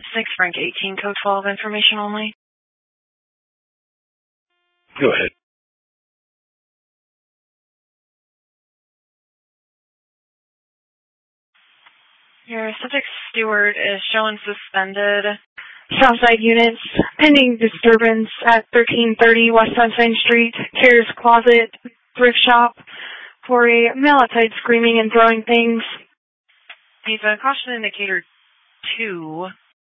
6 Frank 18, code 12, information only. Go ahead. Your subject Stewart is showing suspended. Southside units, pending disturbance at 1330 West Sunshine Street, Care's Closet, thrift shop, for a male outside screaming and throwing things. He's a caution indicator 2.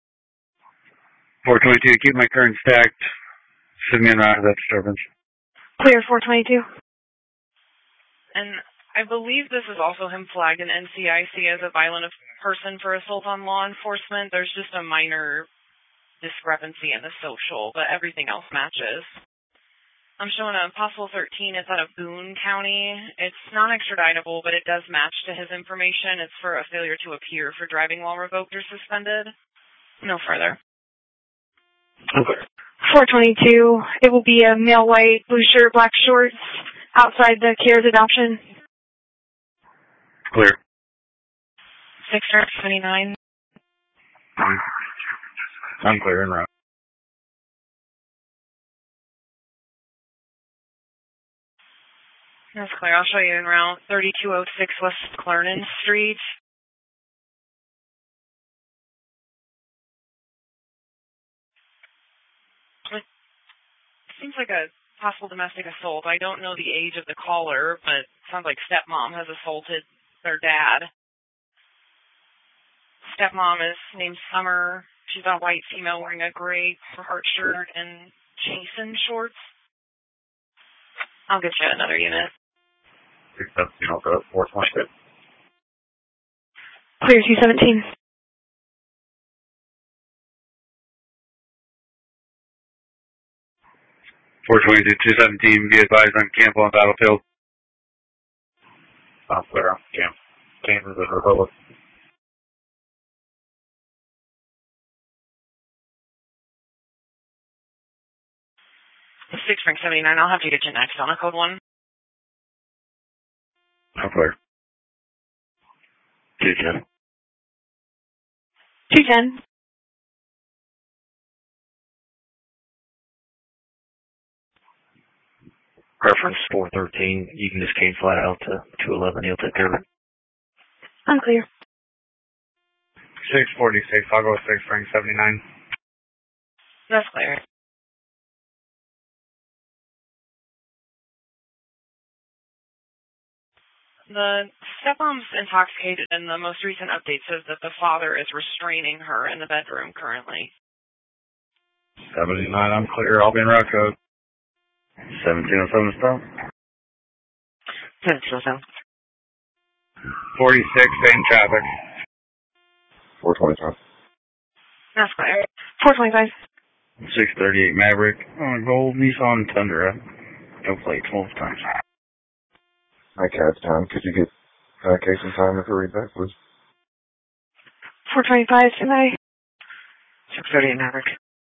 422, keep my current stacked. Send me around that disturbance. Clear 422. And I believe this is also him flagged in NCIC as a violent person for assault on law enforcement. There's just a minor discrepancy in the social, but everything else matches. I'm showing a possible 13. It's out of Boone County. It's non-extraditable, but it does match to his information. It's for a failure to appear for driving while revoked or suspended. No further. Okay. 422. It will be a male white, blue shirt, black shorts, outside the Care's adoption. Clear. 679. I'm clear en route. That's clear. I'll show you en route. 3206 West Clarendon Street. It seems like a possible domestic assault. I don't know the age of the caller, but it sounds like stepmom has assaulted their dad. Stepmom is named Summer. She's a white female wearing a gray heart shirt and chasin shorts. I'll get you another unit. 617, I'll go 422. Clear 217. 422, 217, be advised on Campbell and Battlefield. I'm clear. Kansas and Republic. 6 Frank 79. I'll have to get you next on a code 1. I'm clear. 210. 210. Reference 413. You can just came flat out to 211. He'll take care of it. I'm clear. 646. I'll go with 6 Frank 79. That's clear. The stepmom's intoxicated, and the most recent update says that the father is restraining her in the bedroom currently. 79, I'm clear. I'll be in route code. 1707 stop. 1707. 46, same traffic. 425. That's clear. 425. 638 Maverick. Gold Nissan Tundra. No plates, multiple times. Hi, Cat's Time. Could you get case and time for read back, please? 425 tonight. 638 Maverick.